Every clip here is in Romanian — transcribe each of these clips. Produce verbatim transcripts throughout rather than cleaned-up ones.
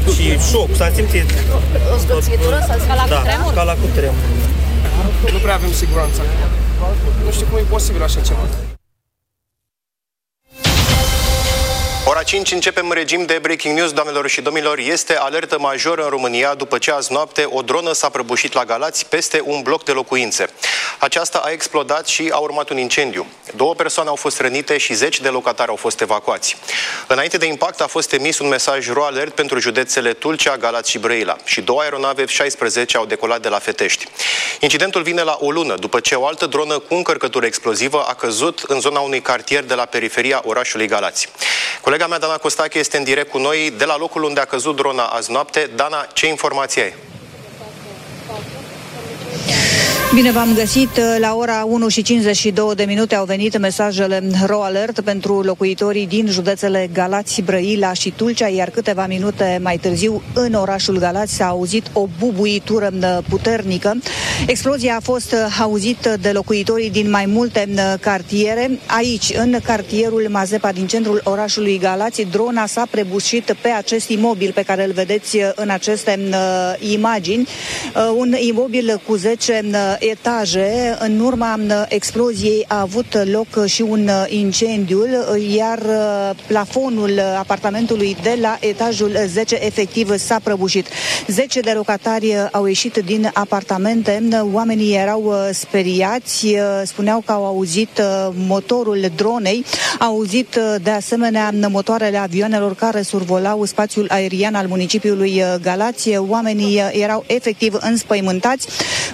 și șoc, s-a simțit. O zgârțitură sau ca la da, cutremur? ca la cutremur. Nu prea avem siguranță. Nu știu cum e posibil așa ceva. Ora cinci începem regim de breaking news, doamnelor și domnilor. Este alertă majoră în România după ce azi noapte o dronă s-a prăbușit la Galați peste un bloc de locuințe. Aceasta a explodat și a urmat un incendiu. Două persoane au fost rănite și zeci de locatari au fost evacuați. Înainte de impact a fost emis un mesaj ro alert pentru județele Tulcea, Galați și Brăila și două aeronave F șaisprezece au decolat de la Fetești. Incidentul vine la o lună după ce o altă dronă cu încărcătură explozivă a căzut în zona unui cartier de la periferia orașului Galați. Colega mea, Dana Costache, este în direct cu noi de la locul unde a căzut drona azi noapte. Dana, ce informație ai? Bine v-am găsit. La ora unu și cincizeci și două de minute au venit mesajele ro alert pentru locuitorii din județele Galați, Brăila și Tulcea, iar câteva minute mai târziu în orașul Galați s-a auzit o bubuitură puternică. Explozia a fost auzită de locuitorii din mai multe cartiere. Aici, în cartierul Mazepa din centrul orașului Galați, drona s-a prăbușit pe acest imobil pe care îl vedeți în aceste imagini. Un imobil cu zece etaje. În urma exploziei a avut loc și un incendiu, iar plafonul apartamentului de la etajul zece efectiv s-a prăbușit. Zece de locatari au ieșit din apartamente, oamenii erau speriați, spuneau că au auzit motorul dronei, au auzit de asemenea motoarele avioanelor care survolau spațiul aerian al municipiului Galați. Oamenii erau efectiv înspăimântați.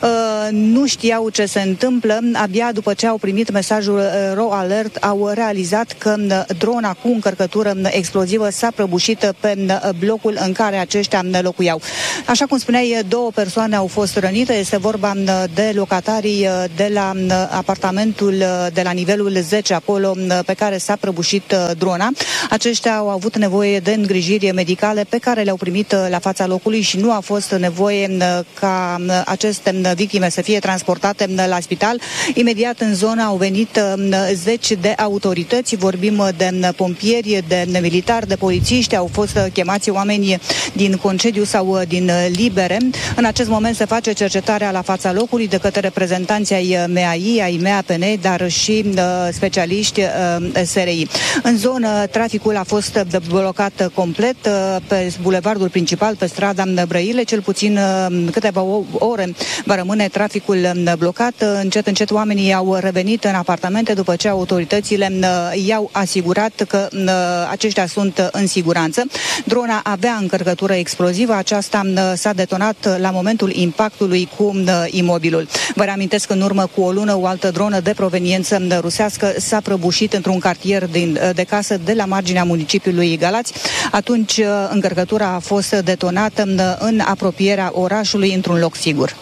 Nu știau ce se întâmplă. Abia după ce au primit mesajul ro alert, au realizat că drona cu încărcătură explozivă s-a prăbușit pe blocul în care aceștia locuiau. Așa cum spuneai, două persoane au fost rănite. Este vorba de locatarii de la apartamentul de la nivelul zece, acolo pe care s-a prăbușit drona. Aceștia au avut nevoie de îngrijiri medicale pe care le-au primit la fața locului și nu a fost nevoie ca aceste victime să fie transportate la spital. Imediat în zonă au venit zeci de autorități, vorbim de pompieri, de militari, de polițiști, au fost chemați oameni din concediu sau din libere. În acest moment se face cercetarea la fața locului de către reprezentanții ai M A I, ai M A P N, dar și specialiști S R I. În zonă, traficul a fost blocat complet pe bulevardul principal, pe strada Brăile, cel puțin câteva ore va rămâne traficul blocat. Încet, încet oamenii au revenit în apartamente după ce autoritățile i-au asigurat că aceștia sunt în siguranță. Drona avea încărcătură explozivă, aceasta s-a detonat la momentul impactului cu imobilul. Vă reamintesc că în urmă cu o lună o altă dronă de proveniență rusească s-a prăbușit într-un cartier din, de casă de la marginea municipiului Galați. Atunci încărcătura a fost detonată în apropierea orașului într-un loc sigur.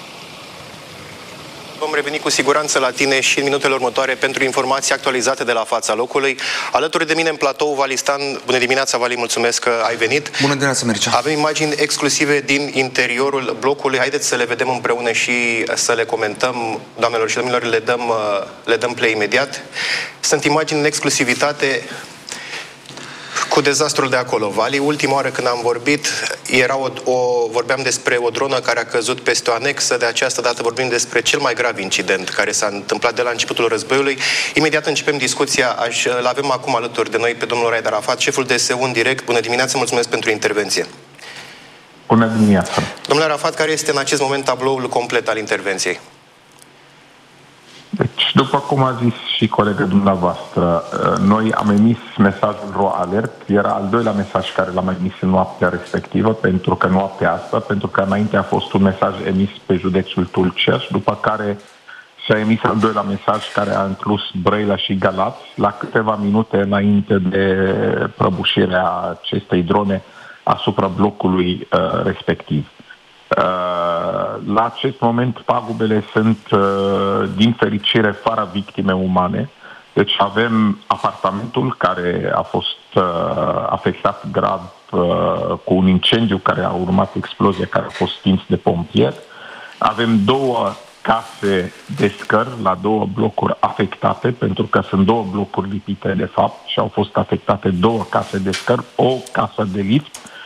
Vom reveni cu siguranță la tine și în minutele următoare pentru informații actualizate de la fața locului. Alături de mine în platou, Vali Stan. Bună dimineața, Vali, mulțumesc că ai venit. Bună dimineața, Mircea. Avem imagini exclusive din interiorul blocului. Haideți să le vedem împreună și să le comentăm. Doamnelor și domnilor, le dăm, le dăm play imediat. Sunt imagini în exclusivitate cu dezastrul de acolo. Vali, ultima oară când am vorbit, era o, o, vorbeam despre o dronă care a căzut peste o anexă. De această dată vorbim despre cel mai grav incident care s-a întâmplat de la începutul războiului. Imediat începem discuția. Aș, îl avem acum alături de noi pe domnul Raed Arafat, șeful D S U în direct. Bună dimineața, mulțumesc pentru intervenție. Bună dimineața. Domnule Arafat, care este în acest moment tabloul complet al intervenției? Deci, după cum a zis și colegul dumneavoastră, noi am emis mesajul ro alert, era al doilea mesaj care l-am emis în noaptea respectivă, pentru că noaptea asta, pentru că înainte a fost un mesaj emis pe județul Tulcea și după care s-a emis al doilea mesaj care a inclus Brăila și Galați, la câteva minute înainte de prăbușirea acestei drone asupra blocului uh, respectiv. La acest moment pagubele sunt, din fericire, fără victime umane. Deci avem apartamentul care a fost afectat grav cu un incendiu care a urmat explozia, care a fost stins de pompieri. Avem două case de scări la două blocuri afectate, pentru că sunt două blocuri lipite de fapt și au fost afectate două case de scări, o casă de lift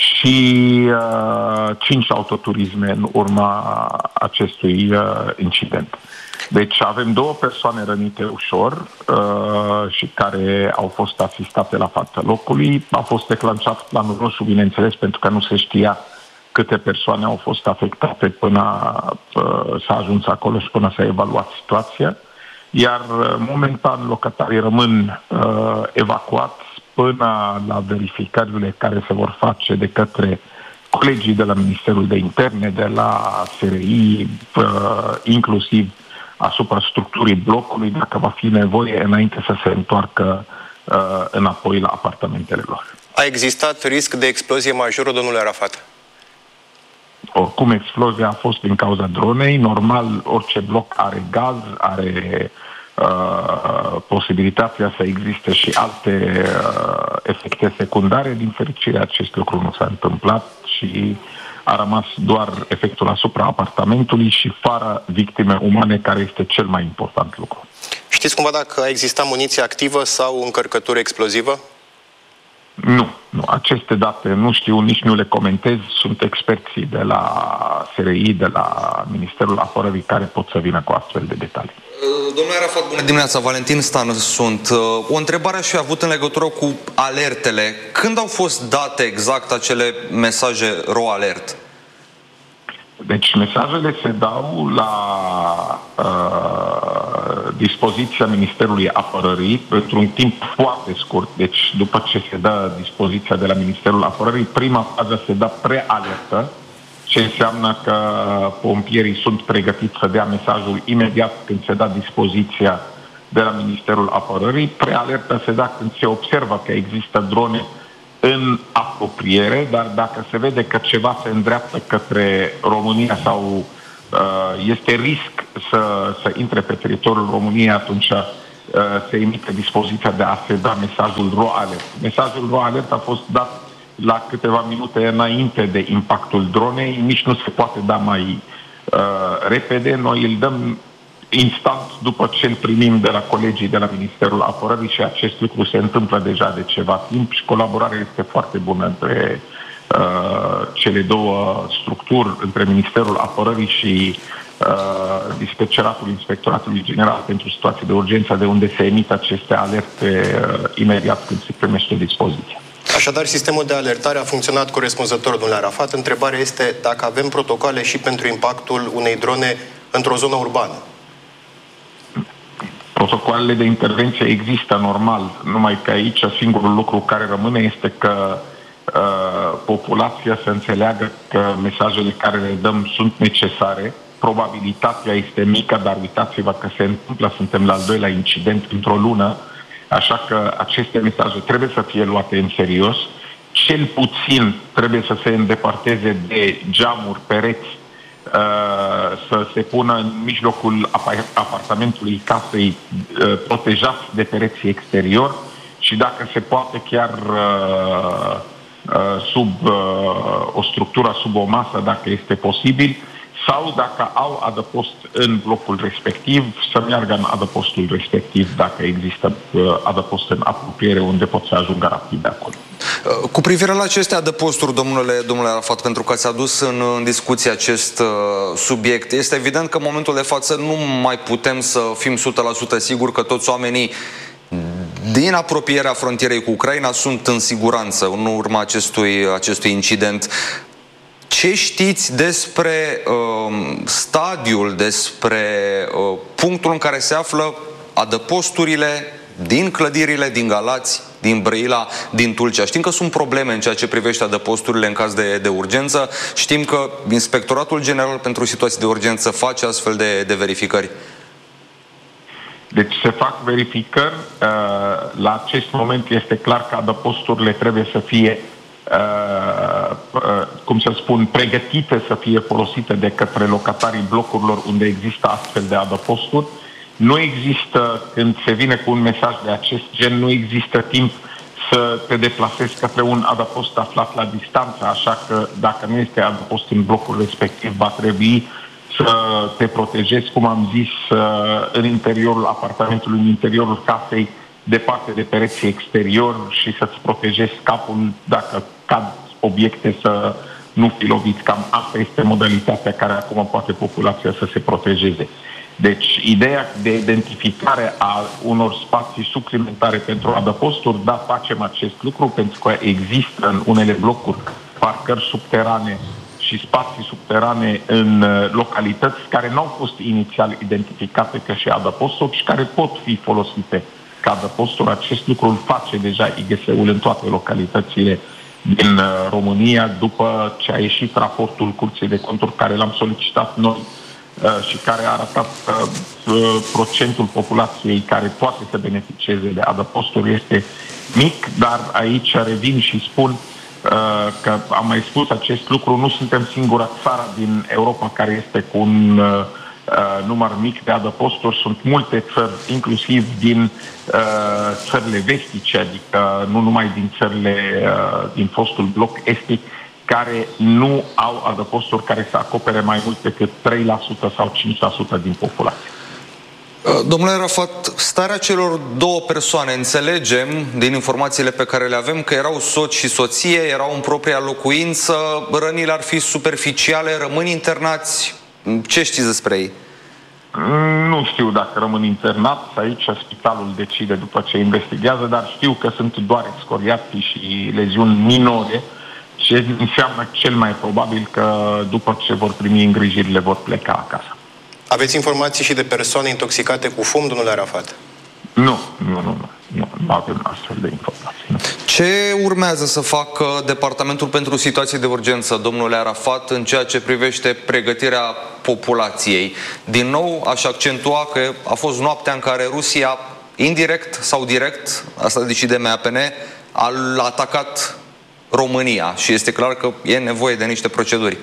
și uh, cinci autoturisme în urma acestui uh, incident. Deci avem două persoane rănite ușor uh, și care au fost asistate la fața locului. A fost declanșat planul roșu, bineînțeles, pentru că nu se știa câte persoane au fost afectate până uh, s-a ajuns acolo și până s-a evaluat situația. Iar uh, momentan locatarii rămân uh, evacuați până la verificările care se vor face de către colegii de la Ministerul de Interne, de la S R I, uh, inclusiv asupra structurii blocului, dacă va fi nevoie, înainte să se întoarcă uh, înapoi la apartamentele lor. A existat risc de explozie majoră, domnule Arafat? Oricum, explozia a fost din cauza dronei. Normal, orice bloc are gaz, are uh, posibilitatea să existe și alte uh, efecte secundare. Din fericire, acest lucru nu s-a întâmplat și a rămas doar efectul asupra apartamentului și fără victime umane, care este cel mai important lucru. Știți cumva dacă a existat muniție activă sau încărcătură explozivă? Nu, nu. Aceste date nu știu, nici nu le comentez. Sunt experții de la S R I, de la Ministerul Apărării, care pot să vină cu astfel de detalii. Domnule Arafat, bună dimineața, Valentin Stan sunt. O întrebare aș fi avut în legătură cu alertele. Când au fost date exact acele mesaje ro alert? Deci mesajele se dau la uh, dispoziția Ministerului Apărării pentru un timp foarte scurt. Deci după ce se dă dispoziția de la Ministerul Apărării, prima fază se dă prealertă, ce înseamnă că pompierii sunt pregătiți să dea mesajul imediat când se dă dispoziția de la Ministerul Apărării. Prealertă se dă când se observă că există drone în apropiere, dar dacă se vede că ceva se îndreaptă către România sau uh, este risc să, să intre pe teritoriul României, atunci uh, se emite dispoziția de a se da mesajul ro alert. Mesajul ro alert a fost dat la câteva minute înainte de impactul dronei, nici nu se poate da mai uh, repede. Noi îl dăm instant după ce îl primim de la colegii de la Ministerul Apărării și acest lucru se întâmplă deja de ceva timp și colaborarea este foarte bună între uh, cele două structuri, între Ministerul Apărării și uh, Dispeceratul Inspectoratului General pentru Situații de Urgență, de unde se emit aceste alerte uh, imediat când se primește dispoziția. Așadar, sistemul de alertare a funcționat corespunzător, domnule Arafat. Întrebarea este dacă avem protocoale și pentru impactul unei drone într-o zonă urbană. Protocoalele de intervenție există normal, numai că aici singurul lucru care rămâne este că uh, populația să înțeleagă că mesajele care le dăm sunt necesare. Probabilitatea este mică, dar uitați-vă că se întâmplă, suntem la al doilea incident într-o lună, așa că aceste mesaje trebuie să fie luate în serios. Cel puțin trebuie să se îndepărteze de geamuri, pereți, să se pună în mijlocul apartamentului casei protejați de pereții exterior și dacă se poate chiar sub o structură, sub o masă, dacă este posibil, sau dacă au adăpost în blocul respectiv, să meargă în adăpostul respectiv, dacă există adăpost în apropiere unde pot să ajungă rapid de acolo. Cu privire la aceste adăposturi, domnule, domnule Arafat, pentru că ați adus în, în discuție acest uh, subiect, este evident că în momentul de față nu mai putem să fim o sută la sută siguri că toți oamenii din apropierea frontierei cu Ucraina sunt în siguranță în urma acestui, acestui incident. Ce știți despre uh, stadiul, despre uh, punctul în care se află adăposturile din clădirile, din Galați, din Brăila, din Tulcea? Știm că sunt probleme în ceea ce privește adăposturile în caz de, de urgență. Știm că Inspectoratul General pentru Situații de Urgență face astfel de, de verificări. Deci se fac verificări. La acest moment este clar că adăposturile trebuie să fie, cum să spun, pregătite să fie folosite de către locatarii blocurilor unde există astfel de adăposturi. Nu există, când se vine cu un mesaj de acest gen, nu există timp să te deplasezi către un adăpost aflat la distanță, așa că dacă nu este adăpost în blocul respectiv, va trebui să te protejezi, cum am zis, în interiorul apartamentului, în interiorul casei, departe de pereții exterior și să-ți protejezi capul dacă cad obiecte să nu fi loviți. Cam asta este modalitatea care acum poate populația să se protejeze. Deci, ideea de identificare a unor spații suplimentare pentru adăposturi, da, facem acest lucru, pentru că există în unele blocuri parcări subterane și spații subterane în localități care nu au fost inițial identificate ca și adăposturi și care pot fi folosite ca adăposturi. Acest lucru îl face deja I G S-ul în toate localitățile din România, după ce a ieșit raportul Curții de Conturi, care l-am solicitat noi și care a arătat că procentul populației care poate să beneficieze de adăposturi este mic, dar aici revin și spun că am mai spus acest lucru, nu suntem singura țară din Europa care este cu un număr mic de adăposturi. Sunt multe țări, inclusiv din țările vestice, adică nu numai din țările din fostul bloc estic, care nu au adăposturi care să acopere mai mult decât trei la sută sau cinci la sută din populație. Domnule Arafat, starea celor două persoane, înțelegem din informațiile pe care le avem că erau soț și soție, erau în propria locuință, rănile ar fi superficiale, rămân internați. Ce știți despre ei? Nu știu dacă rămân internați, aici spitalul decide după ce investigează, dar știu că sunt doar excoriații și leziuni minore, ce înseamnă cel mai probabil că după ce vor primi îngrijirile vor pleca acasă. Aveți informații și de persoane intoxicate cu fum, domnule Arafat? Nu, nu, nu, nu, nu, nu avem astfel de informații. Nu. Ce urmează să facă Departamentul pentru Situații de Urgență, domnule Arafat, în ceea ce privește pregătirea populației? Din nou, aș accentua că a fost noaptea în care Rusia, indirect sau direct, asta decide M A P N, a atacat România și este clar că e nevoie de niște proceduri.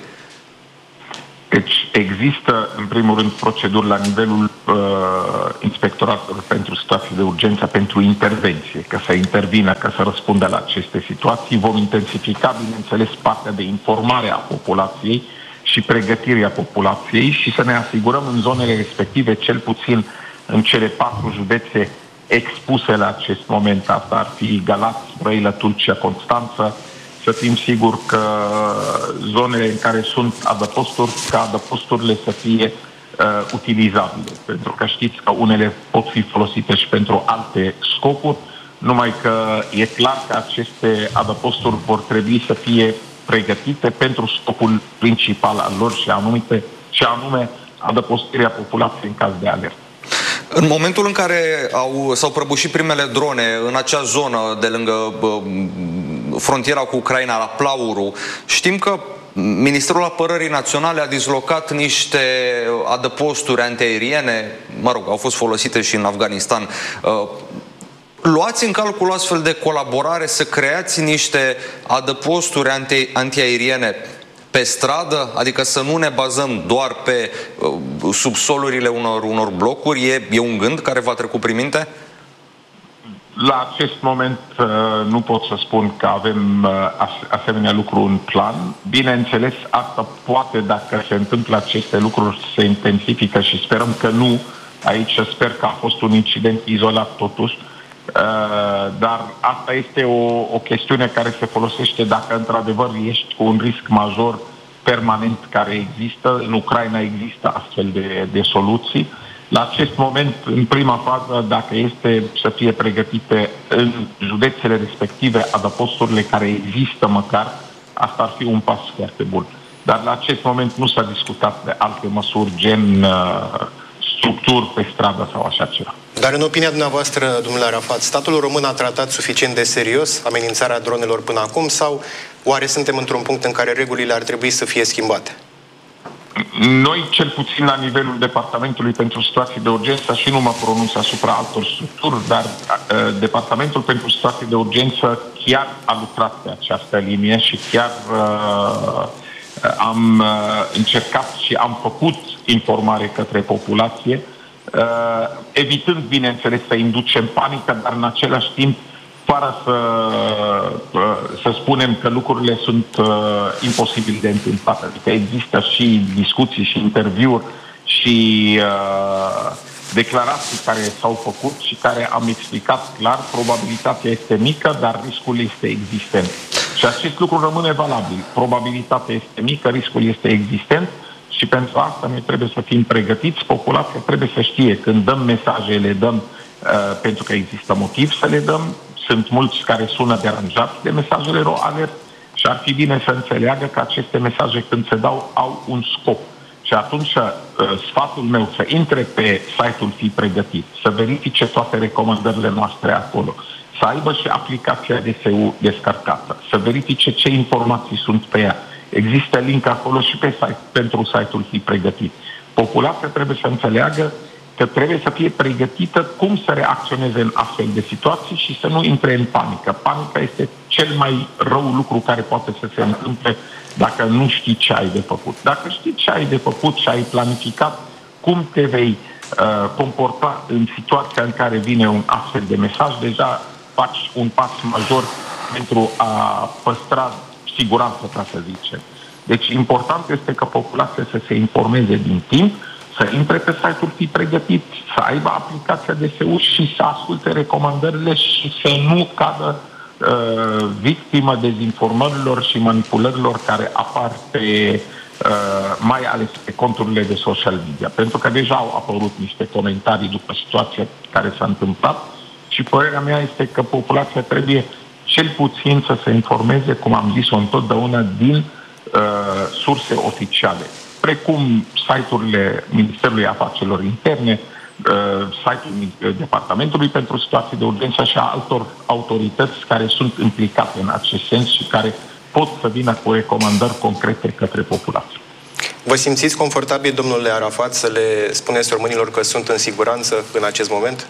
Deci există, în primul rând, proceduri la nivelul uh, inspectoratului pentru situații de urgență, pentru intervenție, că să intervină, că să răspundă la aceste situații. Vom intensifica, bineînțeles, partea de informare a populației și pregătirea populației și să ne asigurăm în zonele respective, cel puțin în cele patru județe expuse la acest moment, asta ar fi Galați, Brăila, Tulcea, Constanța, să fim siguri că zonele în care sunt adăposturi, ca adăposturile să fie uh, utilizabile. Pentru că știți că unele pot fi folosite și pentru alte scopuri, numai că e clar că aceste adăposturi vor trebui să fie pregătite pentru scopul principal al lor și anume, și anume adăpostirea populației în caz de alertă. În momentul în care au, s-au prăbușit primele drone în acea zonă de lângă bă, frontiera cu Ucraina, la Plauru, știm că Ministerul Apărării Naționale a dislocat niște adăposturi antiaeriene, mă rog, au fost folosite și în Afganistan. Luați în calcul astfel de colaborare să creați niște adăposturi anti, antiaeriene pe stradă, adică să nu ne bazăm doar pe uh, subsolurile unor, unor blocuri? E, e un gând care v-a trecut prin minte? La acest moment uh, nu pot să spun că avem uh, asemenea lucru în plan. Bineînțeles, asta poate, dacă se întâmplă aceste lucruri, se intensifică și sperăm că nu. Aici sper că a fost un incident izolat totuși. Uh, dar asta este o, o chestiune care se folosește dacă într-adevăr ești cu un risc major permanent care există. În Ucraina există astfel de, de soluții. La acest moment, în prima fază, dacă este să fie pregătite în județele respective adăposturile care există măcar, asta ar fi un pas foarte bun. Dar la acest moment nu s-a discutat de alte măsuri, gen uh, structuri pe stradă sau așa ceva. Dar în opinia dumneavoastră, domnule Arafat, statul român a tratat suficient de serios amenințarea dronelor până acum sau oare suntem într-un punct în care regulile ar trebui să fie schimbate? Noi, cel puțin la nivelul Departamentului pentru Situații de Urgență, și nu mă pronunț asupra altor structuri, dar uh, Departamentul pentru Situații de Urgență chiar a lucrat pe această linie și chiar uh, am uh, încercat și am făcut informare către populație, uh, evitând, bineînțeles, să inducem panică, dar în același timp fără să, să spunem că lucrurile sunt uh, imposibil de întâmplat. Adică există și discuții și interviuri și uh, declarații care s-au făcut și care am explicat clar. Probabilitatea este mică, dar riscul este existent. Și acest lucru rămâne valabil. Probabilitatea este mică, riscul este existent și pentru asta noi trebuie să fim pregătiți. Populația trebuie să știe când dăm mesaje, le dăm uh, pentru că există motiv să le dăm. Sunt mulți care sună deranjați de mesajele ro alert și ar fi bine să înțeleagă că aceste mesaje când se dau au un scop. Și atunci uh, sfatul meu să intre pe site-ul Fii Pregătit, să verifice toate recomandările noastre acolo, să aibă și aplicația D S U descărcată, să verifice ce informații sunt pe ea. Există link acolo și pe site, pentru site-ul Fii Pregătit. Populația trebuie să înțeleagă că trebuie să fie pregătită cum să reacționeze în astfel de situații și să nu intre în panică. Panica este cel mai rău lucru care poate să se întâmple dacă nu știi ce ai de făcut. Dacă știi ce ai de făcut și ai planificat cum te vei uh, comporta în situația în care vine un astfel de mesaj, deja faci un pas major pentru a păstra siguranța, ca să zicem. Deci important este că populația să se informeze din timp, să intre pe site-ul Fii Pregătit, să aibă aplicația D S U și să asculte recomandările și să nu cadă uh, victimă dezinformărilor și manipulărilor care apar pe, uh, mai ales pe conturile de social media. Pentru că deja au apărut niște comentarii după situația care s-a întâmplat și părerea mea este că populația trebuie cel puțin să se informeze, cum am zis-o întotdeauna, din uh, surse oficiale, precum site-urile Ministerului Afacerilor Interne, uh, site-ul Departamentului pentru Situații de Urgență și a altor autorități care sunt implicate în acest sens și care pot să vină cu recomandări concrete către populație. Vă simțiți confortabil, domnule Arafat, să le spuneți românilor că sunt în siguranță în acest moment?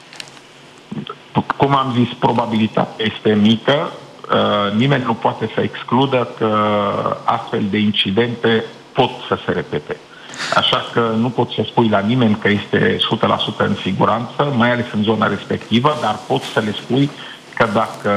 Cum am zis, probabilitatea este mică. Uh, nimeni nu poate să excludă că astfel de incidente pot să se repete. Așa că nu pot să spui la nimeni că este o sută la sută în siguranță, mai ales în zona respectivă, dar pot să le spui că dacă